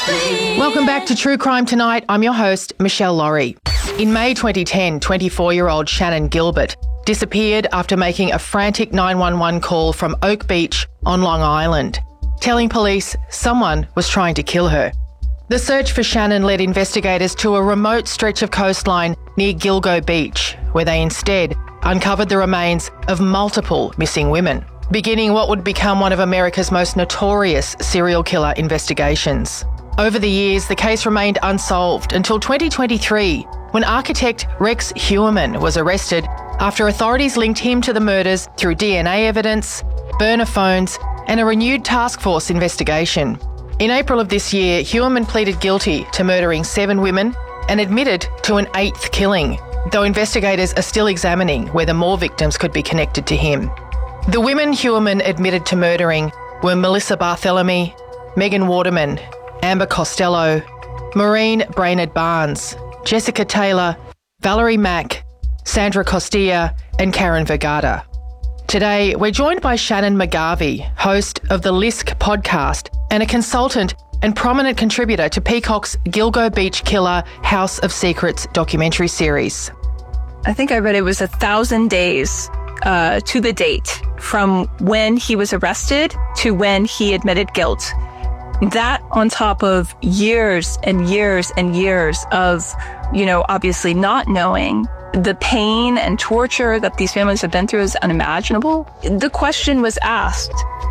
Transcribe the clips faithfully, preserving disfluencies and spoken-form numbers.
Welcome back to True Crime Tonight. I'm your host, Michelle Laurie. In May twenty ten, twenty-four-year-old Shannon Gilbert disappeared after making a frantic nine one one call from Oak Beach on Long Island, telling police someone was trying to kill her. The search for Shannon led investigators to a remote stretch of coastline near Gilgo Beach, where they instead uncovered the remains of multiple missing women, beginning what would become one of America's most notorious serial killer investigations. Over the years, the case remained unsolved until twenty twenty-three, when architect Rex Heuermann was arrested after authorities linked him to the murders through D N A evidence, burner phones, and a renewed task force investigation. In April of this year, Heuermann pleaded guilty to murdering seven women and admitted to an eighth killing, though investigators are still examining whether more victims could be connected to him. The women Heuermann admitted to murdering were Melissa Barthelemy, Megan Waterman, Amber Costello, Maureen Brainerd Barnes, Jessica Taylor, Valerie Mack, Sandra Costilla, and Karen Vergata. Today, we're joined by Shannon McGarvey, host of the L I S K podcast and a consultant and prominent contributor to Peacock's Gilgo Beach Killer House of Secrets documentary series. I think I read it was a thousand days uh, to the date from when he was arrested to when he admitted guilt. That on top of years and years and years of, you know, obviously not knowing. The pain and torture that these families have been through is unimaginable. The question was asked,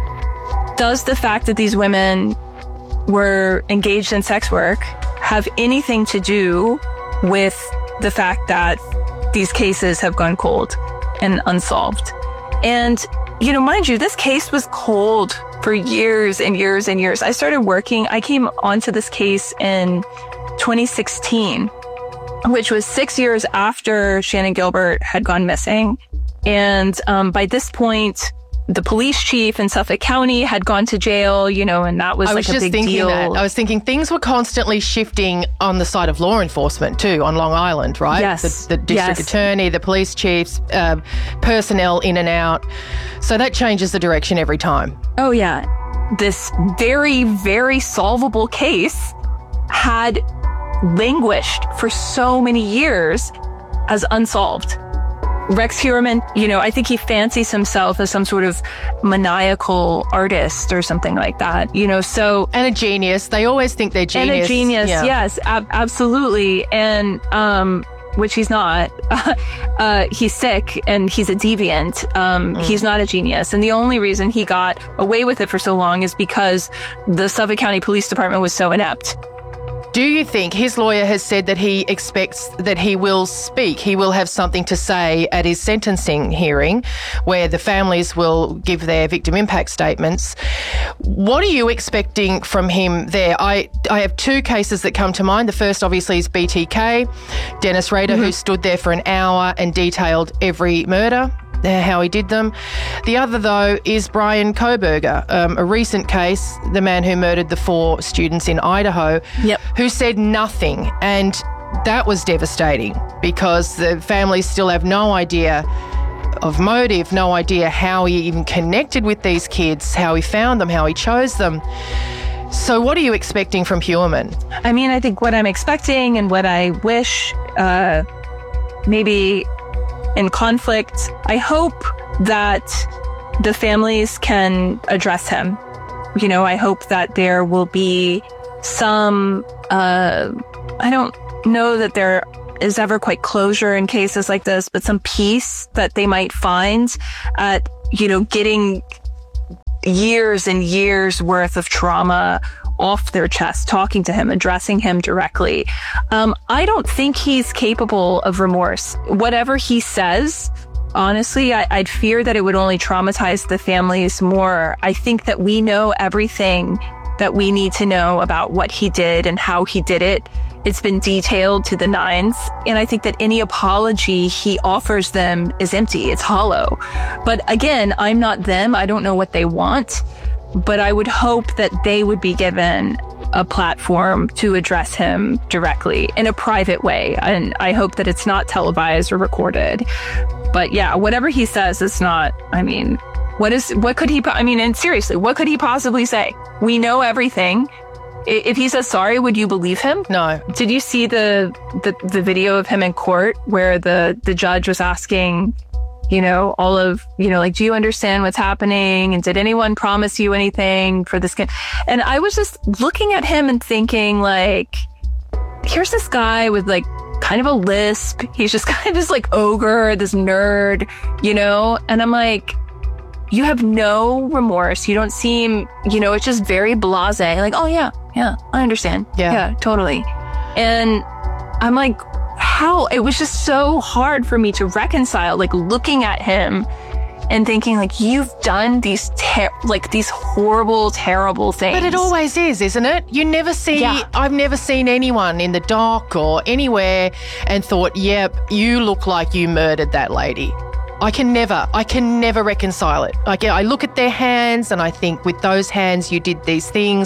does the fact that these women were engaged in sex work have anything to do with the fact that these cases have gone cold and unsolved? And, you know, mind you, this case was cold for years and years and years. I started working, I came onto this case in twenty sixteen. Which was six years after Shannon Gilbert had gone missing. And um, by this point, the police chief in Suffolk County had gone to jail, you know, and that was I like was a just big thinking deal. That. I was thinking things were constantly shifting on the side of law enforcement too, on Long Island, right? Yes. The, the district yes. attorney, the police chiefs, uh, personnel in and out. So that changes the direction every time. Oh, yeah. This very, very solvable case had languished for so many years as unsolved. Rex Heuermann, you know, I think he fancies himself as some sort of maniacal artist or something like that, you know, so... And a genius. They always think they're genius. And a genius, yeah. yes, ab- absolutely. And, um, which he's not. uh, he's sick and he's a deviant. Um, mm. He's not a genius. And the only reason he got away with it for so long is because the Suffolk County Police Department was so inept. Do you think his lawyer has said that he expects that he will speak, he will have something to say at his sentencing hearing where the families will give their victim impact statements? What are you expecting from him there? I, I have two cases that come to mind. The first obviously is B T K, Dennis Rader, mm-hmm. who stood there for an hour and detailed every murder, how he did them. The other, though, is Brian Kohberger, um, a recent case, the man who murdered the four students in Idaho, yep. who said nothing. And that was devastating because the families still have no idea of motive, no idea how he even connected with these kids, how he found them, how he chose them. So what are you expecting from Heuermann? I mean, I think what I'm expecting and what I wish, uh, maybe... in conflict, I hope that the families can address him. You know, I hope that there will be some, uh, I don't know that there is ever quite closure in cases like this, but some peace that they might find at, you know, getting years and years worth of trauma off their chest, talking to him, addressing him directly. Um, I don't think he's capable of remorse. Whatever he says, honestly, I, I'd fear that it would only traumatize the families more. I think that we know everything that we need to know about what he did and how he did it. It's been detailed to the nines. And I think that any apology he offers them is empty. It's hollow. But again, I'm not them. I don't know what they want. But I would hope that they would be given a platform to address him directly in a private way. And I hope that it's not televised or recorded. But yeah, whatever he says is not, I mean, what is, what could he, I mean, and seriously, what could he possibly say? We know everything. If he says sorry, would you believe him? No. Did you see the the, the video of him in court where the, the judge was asking, you know, all of, you know, like, do you understand what's happening? And did anyone promise you anything for this kid? And I was just looking at him and thinking, like, here's this guy with like kind of a lisp. He's just kind of this like ogre, this nerd, you know? And I'm like, you have no remorse. You don't seem, you know, it's just very blasé. Like, oh yeah, yeah, I understand. Yeah. Yeah, totally. And I'm like, how? It was just so hard for me to reconcile, like looking at him and thinking like, you've done these, ter- like these horrible, terrible things. But it always is, isn't it? You never see, Yeah. I've never seen anyone in the dock or anywhere and thought, yep, you look like you murdered that lady. I can never, I can never reconcile it. Like, I look at their hands and I think with those hands you did these things,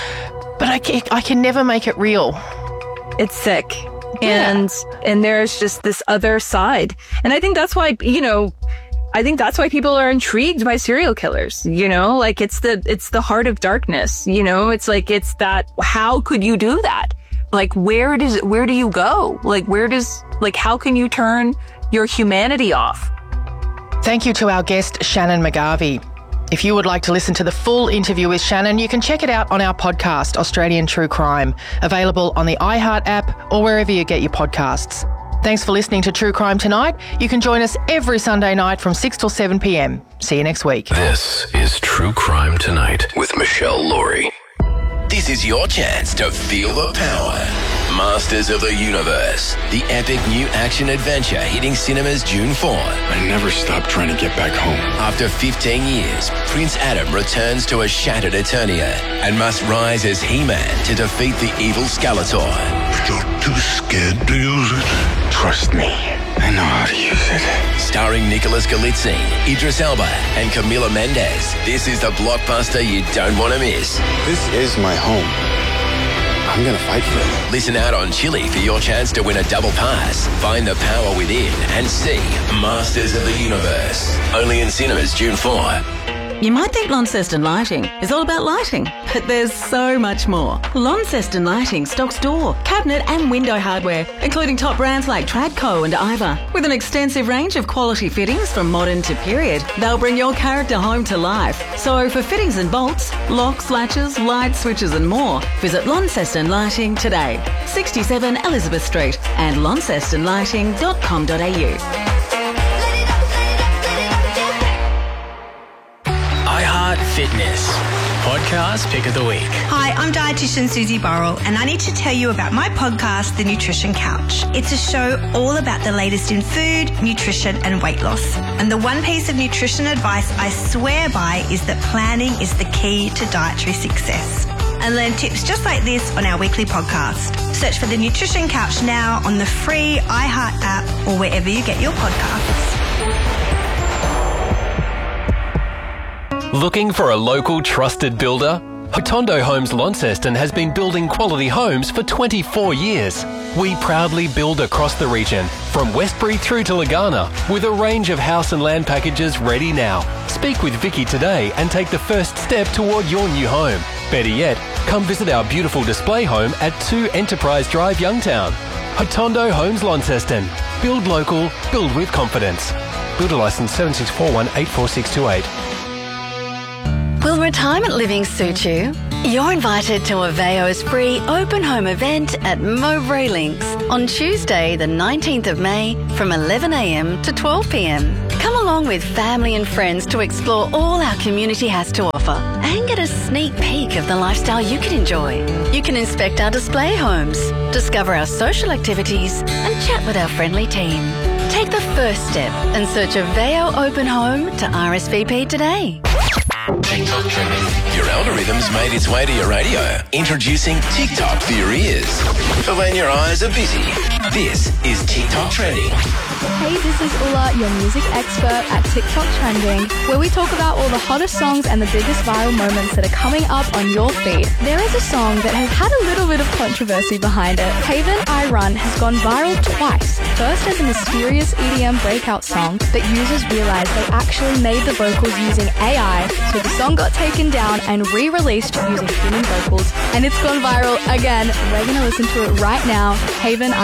but I can, I can never make it real. It's sick. Yeah. And and there's just this other side. And I think that's why, you know, I think that's why people are intrigued by serial killers, you know? Like, it's the it's the heart of darkness, you know? It's like, it's that, how could you do that? Like, where does, where do you go? Like, where does, like, how can you turn your humanity off? Thank you to our guest, Shannon McGarvey. If you would like to listen to the full interview with Shannon, you can check it out on our podcast, Australian True Crime, available on the iHeart app or wherever you get your podcasts. Thanks for listening to True Crime Tonight. You can join us every Sunday night from six till seven p.m. See you next week. This is True Crime Tonight with Michelle Laurie. This is your chance to feel the power. Masters of the Universe, the epic new action adventure hitting cinemas June fourth. I never stopped trying to get back home. After fifteen years, Prince Adam returns to a shattered Eternia and must rise as He-Man to defeat the evil Skeletor. You're too scared to use it? Trust me, I know how to use it. Starring Nicholas Galitzine, Idris Elba, and Camila Mendes, this is the blockbuster you don't want to miss. This is my home. I'm gonna fight for it. Listen out on Chili for your chance to win a double pass. Find the power within and see Masters of the Universe. Only in cinemas June fourth. You might think Launceston Lighting is all about lighting, but there's so much more. Launceston Lighting stocks door, cabinet and window hardware, including top brands like Tradco and Iva. With an extensive range of quality fittings from modern to period, they'll bring your character home to life. So for fittings and bolts, locks, latches, light switches and more, visit Launceston Lighting today. sixty-seven Elizabeth Street and launceston lighting dot com dot a u. iHeart Fitness podcast pick of the week. Hi, I'm dietitian Susie Burrell, and I need to tell you about my podcast, The Nutrition Couch. It's a show all about the latest in food, nutrition, and weight loss. And the one piece of nutrition advice I swear by is that planning is the key to dietary success. And learn tips just like this on our weekly podcast. Search for The Nutrition Couch now on the free iHeart app or wherever you get your podcasts. Looking for a local trusted builder? Hotondo Homes Launceston has been building quality homes for twenty-four years. We proudly build across the region, from Westbury through to Lagana, with a range of house and land packages ready now. Speak with Vicky today and take the first step toward your new home. Better yet, come visit our beautiful display home at two Enterprise Drive, Youngtown. Hotondo Homes Launceston. Build local, build with confidence. Builder license seven six four one eight four six two eight. Will retirement living suit you? You're invited to Aveo's free open home event at Mowbray Links on Tuesday the nineteenth of May from eleven a m to twelve p m. Come along with family and friends to explore all our community has to offer and get a sneak peek of the lifestyle you can enjoy. You can inspect our display homes, discover our social activities and chat with our friendly team. Take the first step and search Aveo Open Home to R S V P today. TikTok trending. Your algorithm's made its way to your radio. Introducing TikTok for your ears. For when your eyes are busy. This is TikTok Trending. Hey, this is Ula, your music expert at TikTok Trending, where we talk about all the hottest songs and the biggest viral moments that are coming up on your feed. There is a song that has had a little bit of controversy behind it. Haven I Run has gone viral twice. First as a mysterious E D M breakout song that users realized they actually made the vocals using A I, so the song got taken down and re-released using human vocals, and it's gone viral again. We're going to listen to it right now. Haven